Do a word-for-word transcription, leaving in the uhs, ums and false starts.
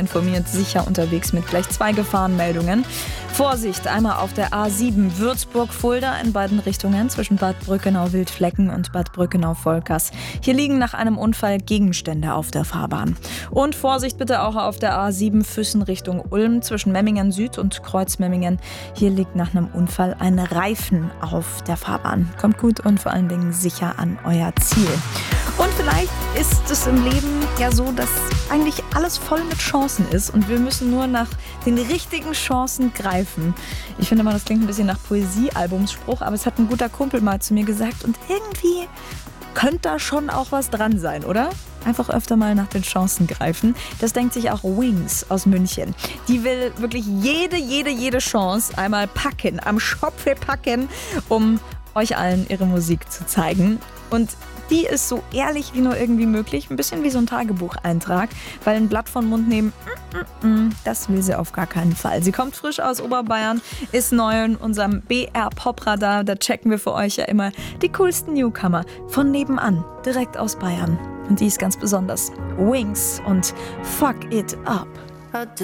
informiert, sicher unterwegs mit gleich zwei Gefahrenmeldungen. Vorsicht, einmal auf der A sieben Würzburg-Fulda in beiden Richtungen zwischen Bad Brückenau-Wildflecken und Bad Brückenau-Volkers. Hier liegen nach einem Unfall Gegenstände auf der Fahrbahn. Und Vorsicht bitte auch auf der A sieben Füssen Richtung Ulm zwischen Memmingen Süd und Kreuzmemmingen. Hier liegt nach einem Unfall ein Reifen auf der Fahrbahn. Kommt gut und vor allen Dingen sicher an euer Ziel. Und vielleicht ist es im Leben ja so, dass eigentlich alles voll mit Chancen ist und wir müssen nur nach den richtigen Chancen greifen. Ich finde mal, das klingt ein bisschen nach Poesiealbumsspruch, aber es hat ein guter Kumpel mal zu mir gesagt und irgendwie könnte da schon auch was dran sein, oder? Einfach öfter mal nach den Chancen greifen. Das denkt sich auch Wings aus München. Die will wirklich jede, jede, jede Chance einmal packen, am Schopfe packen, um euch allen ihre Musik zu zeigen. Und die ist so ehrlich wie nur irgendwie möglich. Ein bisschen wie so ein Tagebucheintrag. Weil ein Blatt von Mund nehmen, mm, mm, mm, das will sie auf gar keinen Fall. Sie kommt frisch aus Oberbayern, ist neu in unserem B R Popradar. Da checken wir für euch ja immer die coolsten Newcomer von nebenan, direkt aus Bayern. Und die ist ganz besonders. Wings und Fuck It Up.